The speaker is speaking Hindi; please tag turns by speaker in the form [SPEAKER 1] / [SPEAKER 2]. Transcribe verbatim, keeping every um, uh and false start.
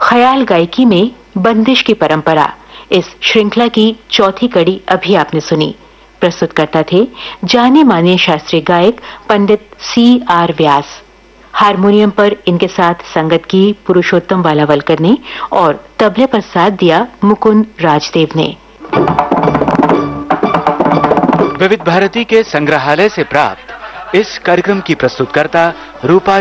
[SPEAKER 1] ख्याल गायकी में बंदिश की परंपरा, इस श्रृंखला की चौथी कड़ी अभी आपने सुनी। प्रस्तुतकर्ता थे जाने माने शास्त्रीय गायक पंडित सी आर व्यास। हारमोनियम पर इनके साथ संगत की पुरुषोत्तम वालावलकर ने और तबले पर साथ दिया मुकुंद राजदेव ने।
[SPEAKER 2] विविध भारती के संग्रहालय से प्राप्त इस कार्यक्रम की प्रस्तुतकर्ता रूपा